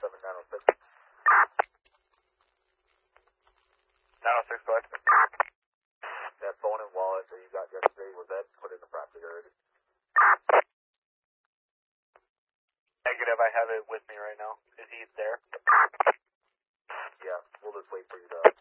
906. 906, go ahead. That phone and wallet that you got yesterday, was that put in the property already? Negative, I have it with me right now. Is he there? Yeah, we'll just wait for you to